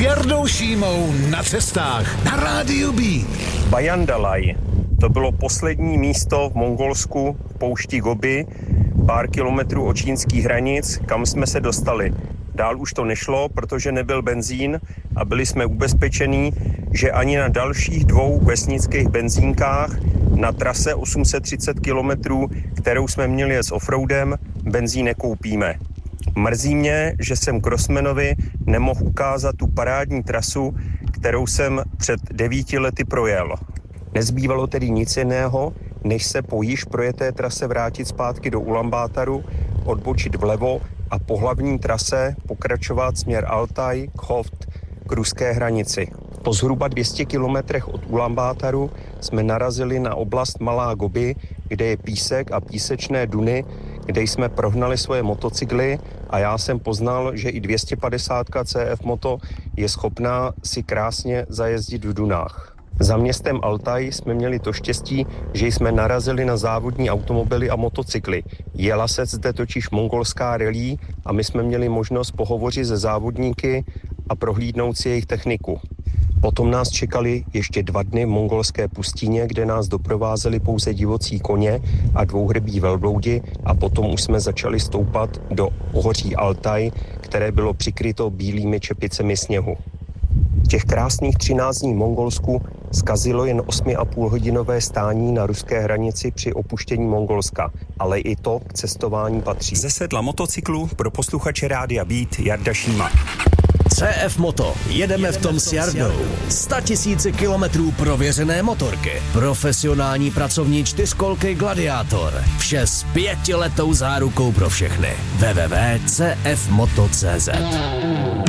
S Jardou Šímou na cestách na Rádiu B. Bajandalaj. To bylo poslední místo v Mongolsku, v poušti Gobi, pár kilometrů od čínských hranic, kam jsme se dostali. Dál už to nešlo, protože nebyl benzín a byli jsme ubezpečení, že ani na dalších 2 vesnických benzínkách na trase 830 kilometrů, kterou jsme měli s offroadem, benzín nekoupíme. Mrzí mě, že jsem Crossmanovi nemohl ukázat tu parádní trasu, kterou jsem před 9 lety projel. Nezbývalo tedy nic jiného, než se po již projeté trase vrátit zpátky do Ulaanbátaru, odbočit vlevo a po hlavní trase pokračovat směr Altaj, Khoft k ruské hranici. Po zhruba 200 kilometrech od Ulaanbátaru jsme narazili na oblast Malá Gobi, kde je písek a písečné duny, kde jsme prohnali svoje motocykly a já jsem poznal, že i 250 CF Moto je schopná si krásně zajezdit v dunách. Za městem Altaj jsme měli to štěstí, že jsme narazili na závodní automobily a motocykly. Jela se zde totiž mongolská rally a my jsme měli možnost pohovořit se závodníky a prohlídnout si jejich techniku. Potom nás čekali ještě 2 dny v mongolské pustině, kde nás doprovázeli pouze divocí koně a dvouhrbí velbloudi a potom už jsme začali stoupat do pohoří Altaj, které bylo přikryto bílými čepicemi sněhu. Těch krásných 13 dní v Mongolsku zkazilo jen 8,5hodinové stání na ruské hranici při opuštění Mongolska, ale i to k cestování patří. Ze sedla motocyklu pro posluchače Rádia Beat Jarda Šíma. CF Moto. Jedeme v tom s Jardou. 100 000 kilometrů prověřené motorky. Profesionální pracovní 4kolky Gladiátor. Vše s 5letou zárukou pro všechny. www.cfmoto.cz